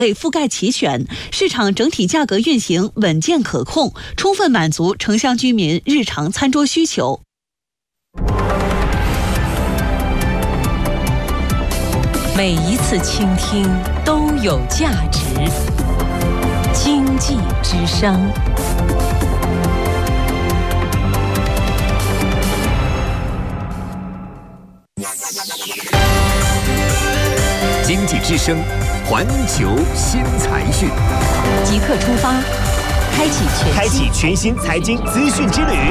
类覆盖齐全，市场整体价格运行稳健可控，充分满足城乡居民日常餐桌需求。 每一次倾听都有价值。经济之声。 经济之声，环球新财讯， 即刻出发， 开启全新财经资讯之旅。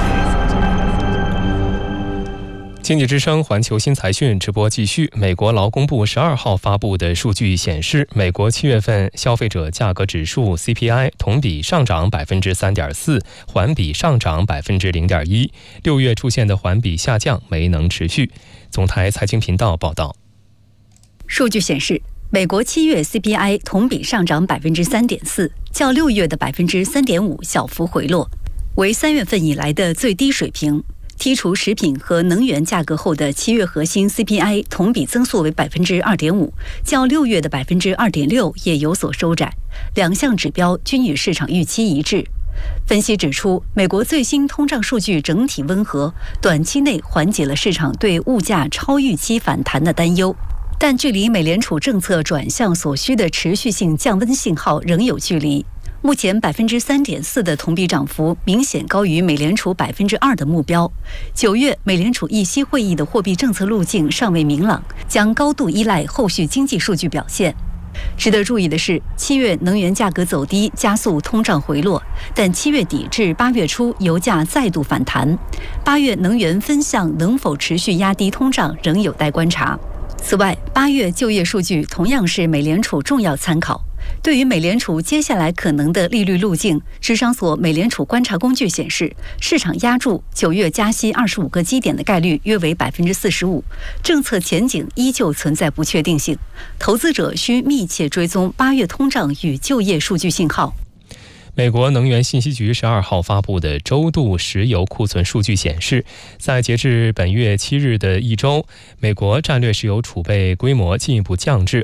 经济之声环球新财讯直播继续。美国劳工部12号发布的数据显示，美国7月份消费者价格指数 CPI 同比上涨 3.4%， 环比上涨 0.1%， 6月出现的环比下降没能持续。总台财经频道报道。 数据显示，美国7月 CPI 同比上涨 3.4%， 较6月的 3.5% 小幅回落，为3月份以来的最低水平。剔除食品和能源价格后的7月核心 CPI 同比增速为 2.5%， 较6月的 2.6% 也有所收窄，两项指标均与市场预期一致。分析指出，美国最新通胀数据整体温和，短期内缓解了市场对物价超预期反弹的担忧，但距离美联储政策转向所需的持续性降温信号仍有距离。目前 3.4% 的同比涨幅明显高于美联储 2% 的目标。9月美联储议息会议的货币政策路径尚未明朗，将高度依赖后续经济数据表现。值得注意的是，7月能源价格走低，加速通胀回落，但7月底至8月初油价再度反弹。8月能源分项能否持续压低通胀，仍有待观察。此外，8月就业数据同样是美联储重要参考。对于美联储接下来可能的利率路径，芝商所美联储观察工具显示，市场压注9月加息25个基点的概率约为 45%， 政策前景依旧存在不确定性，投资者需密切追踪8月通胀与就业数据信号。 美国能源信息局12号发布的周度石油库存数据显示，在截至本月7日的一周，美国战略石油储备规模进一步降至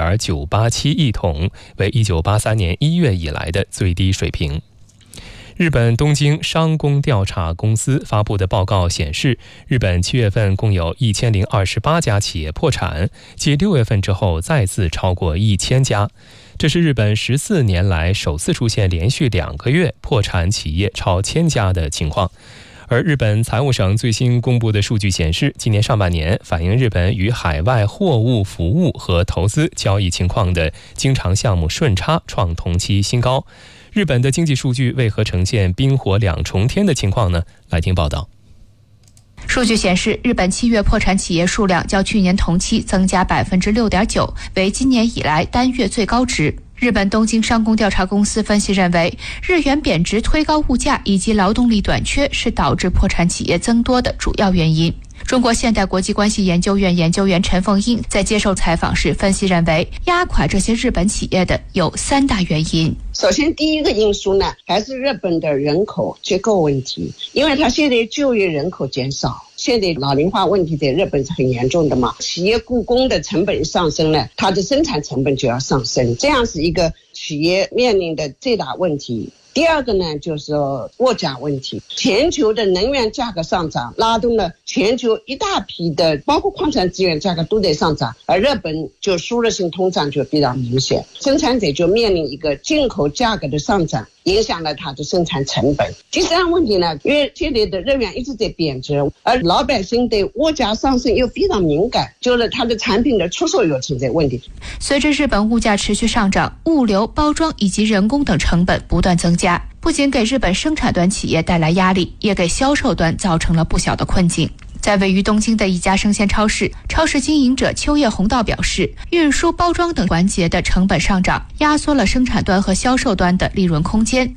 2.987 亿桶，为1983年1月以来的最低水平。日本东京商工调查公司发布的报告显示，日本7月份共有1028家企业破产，继6月份之后再次超过1000家。这是日本14年来首次出现连续2个月破产企业超1000家的情况。而日本财务省最新公布的数据显示，今年上半年反映日本与海外货物、服务和投资交易情况的经常项目顺差创同期新高。日本的经济数据为何呈现冰火两重天的情况呢？来听报道。 数据显示，日本7月破产企业数量较去年同期增加 6.9%， 为今年以来单月最高值。日本东京商工调查公司分析认为，日元贬值推高物价以及劳动力短缺是导致破产企业增多的主要原因。中国现代国际关系研究院研究员陈凤英在接受采访时分析认为，压垮这些日本企业的有3大原因。 首先第一个因素呢，还是日本的人口结构问题，因为它现在就业人口减少，现在老龄化问题在日本是很严重的嘛，企业雇工的成本上升了，它的生产成本就要上升，这样是一个企业面临的最大问题。第二个呢，就是物价问题，全球的能源价格上涨，拉动了全球一大批的包括矿产资源价格都在上涨，而日本就输入性通胀就比较明显，生产者就面临一个进口价格的上涨，影响了它的生产成本。第三个问题呢，因为现在的日元一直在贬值，而老百姓对物价上升又非常敏感，就是它的产品的出售又存在问题。 随着日本物价持续上涨，物流、包装以及人工等成本不断增加，不仅给日本生产端企业带来压力，也给销售端造成了不小的困境。在位于东京的一家生鲜超市，超市经营者秋叶弘道表示，运输、包装等环节的成本上涨，压缩了生产端和销售端的利润空间。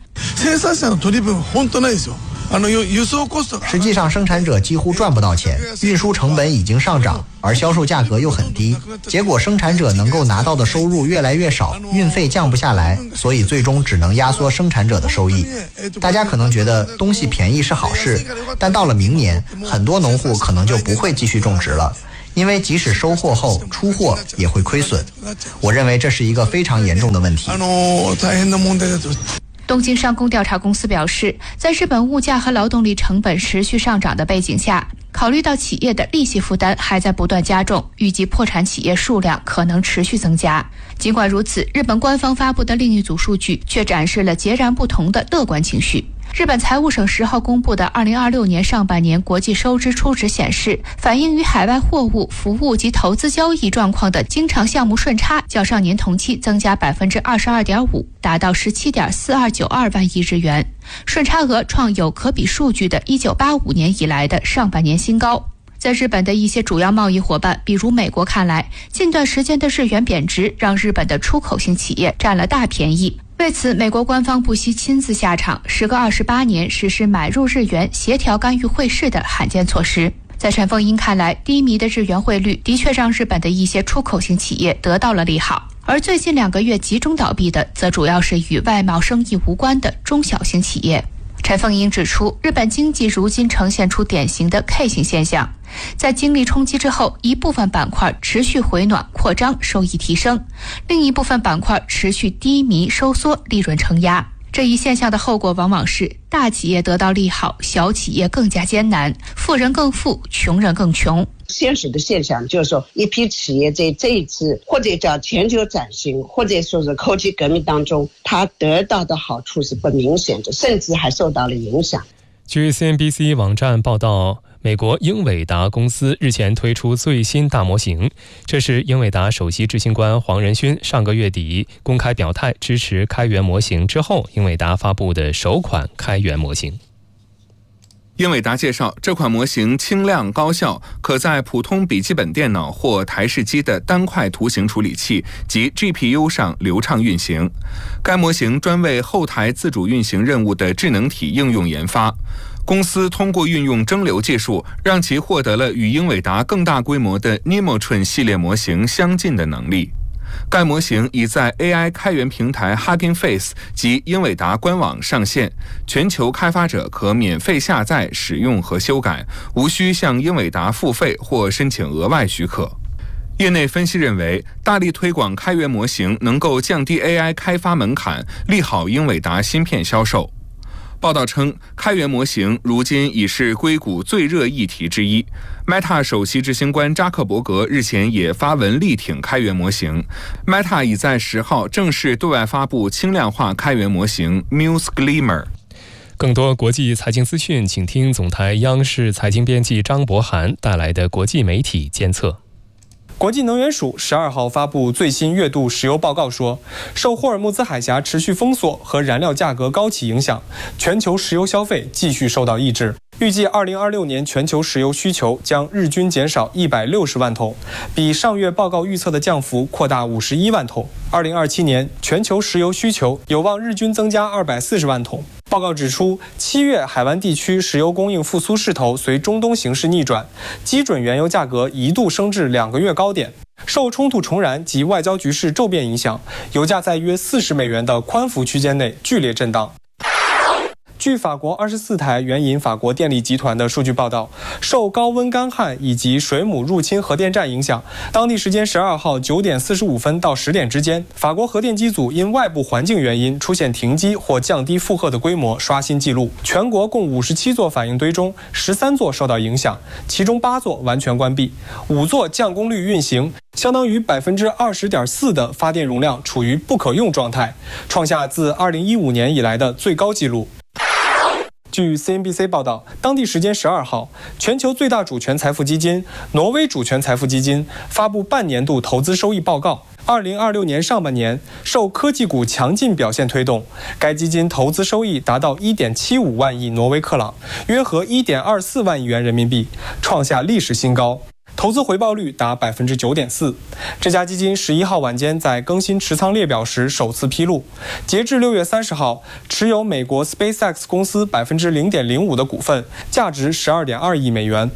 实际上生产者几乎赚不到钱，运输成本已经上涨，而销售价格又很低，结果生产者能够拿到的收入越来越少，运费降不下来，所以最终只能压缩生产者的收益。大家可能觉得东西便宜是好事，但到了明年，很多农户可能就不会继续种植了， 因为即使收获后出货也会亏损。我认为这是一个非常严重的问题。 东京商工调查公司表示，在日本物价和劳动力成本持续上涨的背景下，考虑到企业的利息负担还在不断加重，预计破产企业数量可能持续增加。尽管如此，日本官方发布的另一组数据却展示了截然不同的乐观情绪。日本财务省10号公布的2026年上半年国际收支初值显示，反映于海外货物、服务及投资交易状况的经常项目顺差较上年同期增加 22.5%， 达到 17.4292 万亿日元，顺差额创有可比数据的1985年以来的上半年新高。在日本的一些主要贸易伙伴，比如美国看来，近段时间的日元贬值让日本的出口型企业占了大便宜。为此，美国官方不惜亲自下场，时隔28年实施买入日元协调干预汇市的罕见措施。在陈凤英看来，低迷的日元汇率的确让日本的一些出口型企业得到了利好，而最近2个月集中倒闭的，则主要是与外贸生意无关的中小型企业。陈凤英指出，日本经济如今呈现出典型的 K 型现象，在经历冲击之后，一部分板块持续回暖扩张，收益提升，另一部分板块持续低迷收缩，利润承压。这一现象的后果往往是大企业得到利好，小企业更加艰难，富人更富，穷人更穷。 现实的现象就是说，一批企业在这一次或者叫全球转型，或者说是科技革命当中，它得到的好处是不明显的，甚至还受到了影响。 据 CNBC 网站报道，美国英伟达公司日前推出最新大模型，这是英伟达首席执行官黄仁勋上个月底公开表态支持开源模型之后，英伟达发布的首款开源模型。 英伟达介绍，这款模型轻量高效，可在普通笔记本电脑或台式机的单块图形处理器及 GPU 上流畅运行。该模型专为后台自主运行任务的智能体应用研发。公司通过运用蒸馏技术，让其获得了与英伟达更大规模的 Nemotron 系列模型相近的能力。该模型已在 AI 开源平台 Hugging Face 及英伟达官网上线，全球开发者可免费下载、使用和修改，无需向英伟达付费或申请额外许可。业内分析认为，大力推广开源模型能够降低 AI 开发门槛，利好英伟达芯片销售。报道称，开源模型如今已是硅谷最热议题之一。Meta 首席执行官扎克伯格日前也发文力挺开源模型。Meta 已在10号正式对外发布轻量化开源模型 Muse Glimmer。 更多国际财经资讯，请听总台央视财经编辑张博涵带来的国际媒体监测。 国际能源署12号发布最新月度石油报告说，受霍尔木兹海峡持续封锁和燃料价格高企影响，全球石油消费继续受到抑制。预计2026年全球石油需求将日均减少160万桶，比上月报告预测的降幅扩大51万桶。2027年全球石油需求有望日均增加240万桶。报告指出，7月海湾地区石油供应复苏势头随中东形势逆转，基准原油价格一度升至2个月高点。受冲突重燃及外交局势骤变影响，油价在约40美元的宽幅区间内剧烈震荡。据法国24台援引法国电力集团的数据报道，受高温干旱以及水母入侵核电站影响，当地时间12号9点45分到10点之间，法国核电机组因外部环境原因出现停机或降低负荷的规模刷新纪录。全国共57座反应堆中，13座受到影响，其中8座完全关闭，5座降功率运行，相当于 20.4% 的发电容量处于不可用状态，创下自2015年以来的最高纪录。据 CNBC 报道，当地时间12号，全球最大主权财富基金挪威主权财富基金发布半年度投资收益报告。2026年上半年，受科技股强劲表现推动，该基金投资收益达到 1.75 万亿挪威克朗，约合 1.24 万亿元人民币，创下历史新高。投资回报率达 9.4%。这家基金11号晚间在更新持仓列表时首次披露，截至6月30号，持有美国 SpaceX 公司 0.05% 的股份，价值 12.2 亿美元。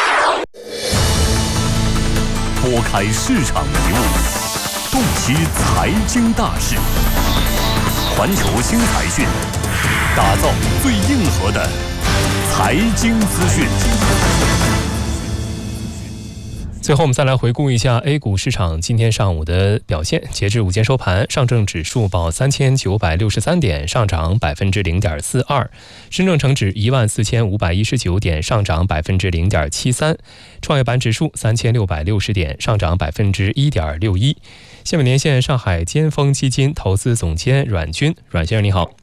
拨开市场迷雾，洞悉财经大事，环球新财讯，打造最硬核的财经资讯。 最后我们再来回顾一下 A 股市场今天上午的表现。截至午间收盘，上证指数报3963点，上涨 0.42%； 深证成指14519点，上涨 0.73%； 创业板指数3660点，上涨 1.61%。下面连线上海尖峰基金投资总监阮军，阮先生你好。